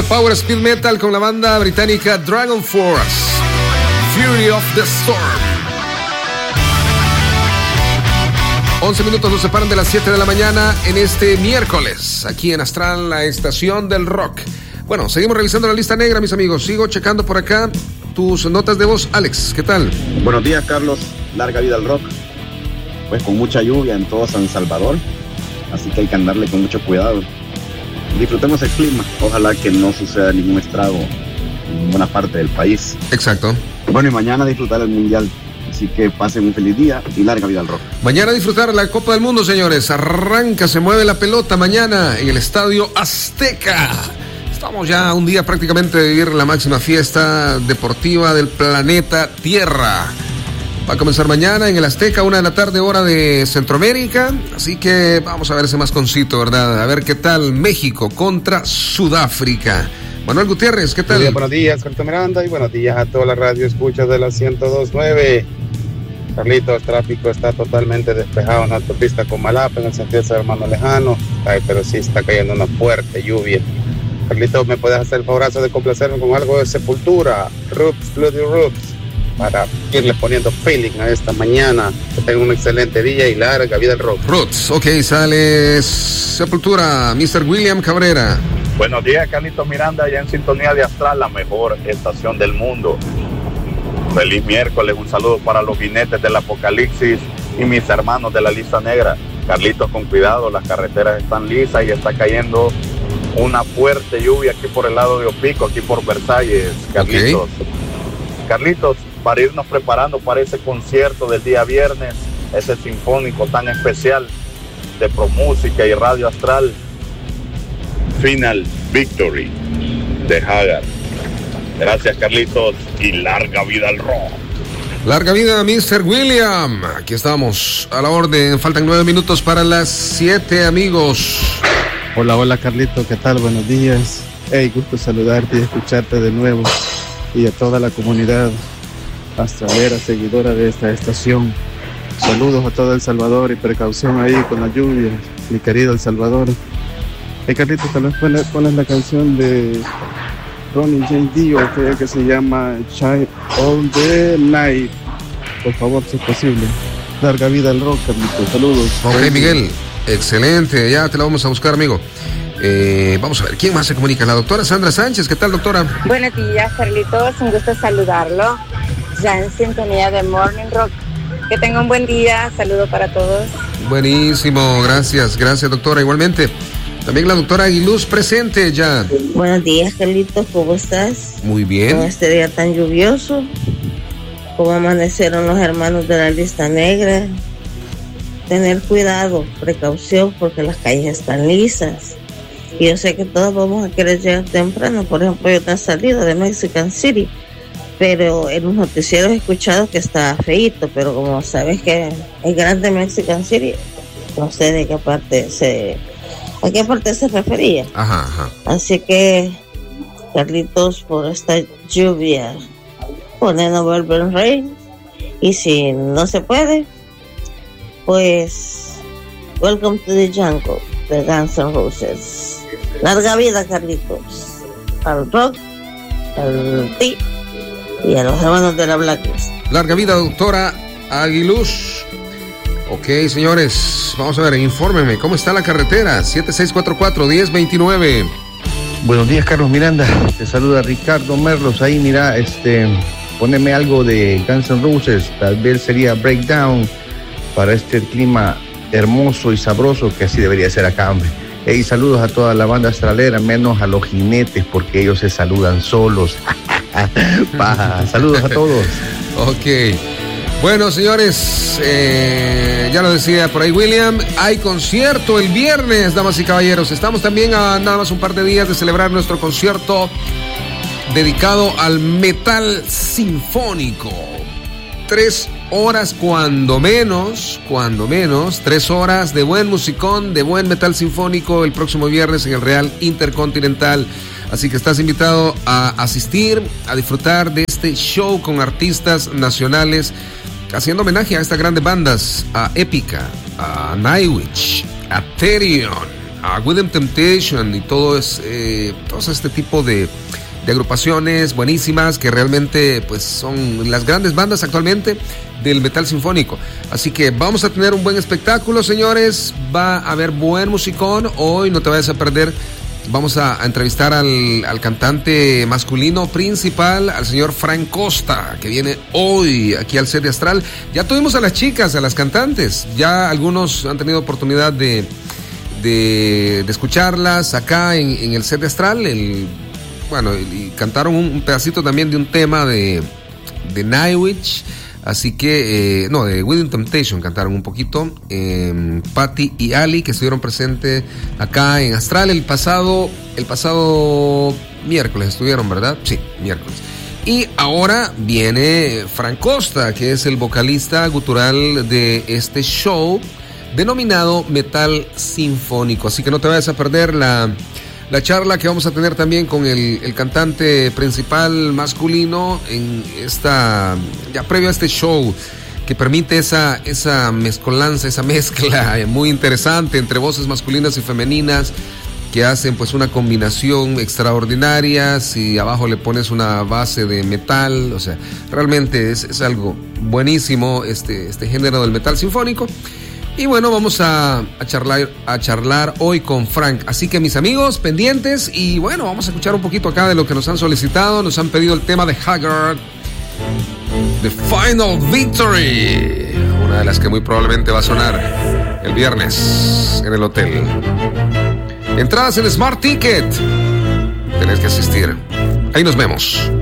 de Power Speed Metal con la banda británica Dragon Force, Fury of the Storm. 11 minutos nos separan de las 7 de la mañana en este miércoles, aquí en Astral, la estación del rock. Bueno, seguimos revisando la lista negra, mis amigos. Sigo checando por acá tus notas de voz. Alex, ¿qué tal? Buenos días, Carlos. Larga vida al rock. Pues con mucha lluvia en todo San Salvador, así que hay que andarle con mucho cuidado. Disfrutemos el clima, ojalá que no suceda ningún estrago en buena parte del país. Exacto. Bueno, y mañana disfrutar el Mundial, así que pasen un feliz día y larga vida al rock. Mañana disfrutar la Copa del Mundo, señores. Arranca, se mueve la pelota mañana en el Estadio Azteca. Estamos ya a un día prácticamente de vivir la máxima fiesta deportiva del planeta Tierra. Va a comenzar mañana en el Azteca, 1 de la tarde, hora de Centroamérica. Así que vamos a ver ese masconcito, ¿verdad? A ver qué tal México contra Sudáfrica. Manuel Gutiérrez, ¿qué tal? Buenos días, Carlito Miranda, y buenos días a toda la radio escuchas de la 102.9. Carlitos, tráfico está totalmente despejado en la autopista Comalapa, en el sentido de San Hermano Lejano. Ay, pero sí está cayendo una fuerte lluvia. Carlitos, ¿me puedes hacer el favorazo de complacerme con algo de Sepultura? Roots, Bloody Roots, para irle poniendo feeling a esta mañana. Que tengan un excelente día y larga vida al rock. Roots, ok, sale Sepultura, Mr. William Cabrera. Buenos días, Carlitos Miranda, ya en sintonía de Astral, la mejor estación del mundo. Feliz miércoles, un saludo para los jinetes del apocalipsis y mis hermanos de la lista negra. Carlitos, con cuidado, las carreteras están lisas y está cayendo una fuerte lluvia aquí por el lado de Opico, aquí por Versalles, Carlitos. Okay. Carlitos, para irnos preparando para ese concierto del día viernes, ese sinfónico tan especial de ProMúsica y Radio Astral, Final Victory de Haggard. Gracias, Carlitos, y larga vida al rock. Larga vida, Mr. William. Aquí estamos, a la orden. Faltan 9 minutos para las 7, amigos. Hola, Carlito, ¿qué tal? Buenos días. Hey, gusto saludarte y escucharte de nuevo. Y a toda la comunidad astralera, seguidora de esta estación. Saludos a todo El Salvador y precaución ahí con la lluvia, mi querido El Salvador. Hey, Carlito, tal vez pones la canción de Ronnie James Dio, que se llama Child All the Night. Por favor, si es posible. Larga vida al rock, Carlito. Saludos. Ok, Miguel. Excelente. Ya te la vamos a buscar, amigo. Vamos a ver, ¿quién más se comunica? La doctora Sandra Sánchez. ¿Qué tal, doctora? Buenos días, Carlitos. Un gusto saludarlo. Ya en sintonía de Morning Rock. Que tenga un buen día. Saludo para todos. Buenísimo. Gracias, doctora. Igualmente. También la doctora Aguiluz presente ya. Buenos días, Carlitos, ¿cómo estás? Muy bien. Con este día tan lluvioso, ¿cómo amanecieron los hermanos de la lista negra? Tener cuidado, precaución, porque las calles están lisas. Y yo sé que todos vamos a querer llegar temprano. Por ejemplo, yo no he salido de Mexican City, pero en los noticieros he escuchado que está feíto, pero como sabes que es grande Mexican City, no sé de qué parte ¿a qué parte se refería? Ajá. Así que, Carlitos, por esta lluvia, ponen November Rain. Y si no se puede, pues, Welcome to the Jungle, de Guns N' Roses. Larga vida, Carlitos. Al rock, al ti y a los hermanos de la Blacklist. Larga vida, doctora Aguiluz. Ok, señores, vamos a ver, infórmenme, ¿cómo está la carretera? 7644-1029. Buenos días, Carlos Miranda, te saluda Ricardo Merlos, ahí mira, poneme algo de Guns N' Roses, tal vez sería Breakdown, para este clima hermoso y sabroso que así debería ser acá, hombre. Hey, saludos a toda la banda astralera, menos a los jinetes, porque ellos se saludan solos. Saludos a todos. Ok. Bueno, señores, ya lo decía por ahí William, hay concierto el viernes, damas y caballeros. Estamos también a nada más un par de días de celebrar nuestro concierto dedicado al metal sinfónico. 3 horas cuando menos, 3 horas de buen musicón, de buen metal sinfónico el próximo viernes en el Real Intercontinental. Así que estás invitado a asistir, a disfrutar de este show con artistas nacionales, haciendo homenaje a estas grandes bandas, a Épica, a Nightwish, a Therion, With Temptation y todos este tipo de agrupaciones buenísimas que realmente pues son las grandes bandas actualmente del metal sinfónico. Así que vamos a tener un buen espectáculo, señores. Va a haber buen musicón. Hoy no te vayas a perder. Vamos a entrevistar al cantante masculino principal, al señor Frank Costa, que viene hoy aquí al set de Astral. Ya tuvimos a las chicas, a las cantantes. Ya algunos han tenido oportunidad de escucharlas acá en el set de Astral. Y cantaron un pedacito también de un tema de Nightwish. Así que, de With Temptation cantaron un poquito. Patty y Ali, que estuvieron presentes acá en Astral el pasado miércoles estuvieron, ¿verdad? Sí, miércoles. Y ahora viene Frank Costa, que es el vocalista gutural de este show denominado Metal Sinfónico. Así que no te vayas a perder la charla que vamos a tener también con el cantante principal masculino en ya previo a este show, que permite esa mezcolanza, esa mezcla muy interesante entre voces masculinas y femeninas que hacen pues una combinación extraordinaria. Si abajo le pones una base de metal, o sea, realmente es algo buenísimo este género del metal sinfónico. Y bueno, vamos a charlar hoy con Frank. Así que mis amigos, pendientes. Y bueno, vamos a escuchar un poquito acá de lo que nos han solicitado. Nos han pedido el tema de Haggard, The Final Victory, una de las que muy probablemente va a sonar el viernes en el hotel. Entradas en Smart Ticket. Tenés que asistir. Ahí nos vemos.